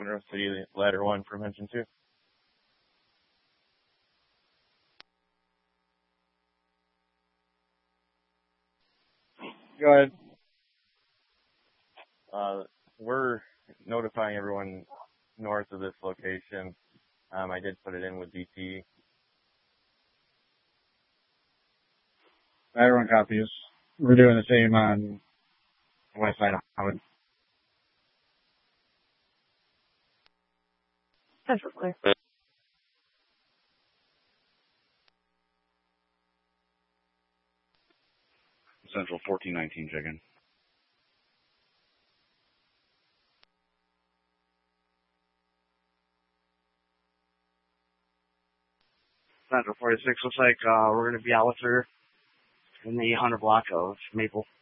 Monroe City, ladder 1 from engine 2. Go ahead. We're notifying everyone north of this location. I did put it in with DT. Everyone copies. We're doing the same on the west side of Howard. Central clear. Central 1419, check-in. Central 46 looks like we're going to be out with her in the 100 block of Maple.